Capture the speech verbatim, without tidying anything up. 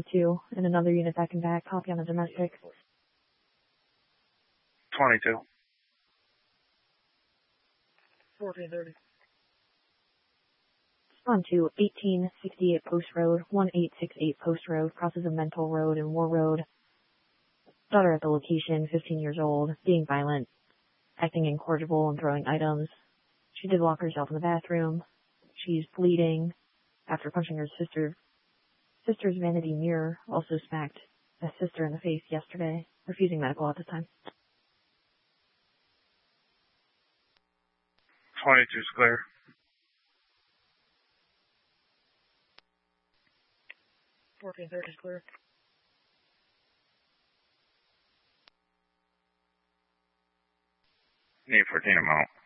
two, and another unit back and back. Copy on the domestic. twenty-two. fourteen thirty. On to eighteen sixty-eight Post Road, one eight six eight Post Road, crosses a Mental Road and War Road. Daughter at the location, fifteen years old, being violent, acting incorrigible and throwing items. She did lock herself in the bathroom. She's bleeding after punching her sister. Sister's vanity mirror also smacked a sister in the face yesterday, refusing medical at this time. twenty-two is clear. fourteen thirty is clear. Need fourteen amount.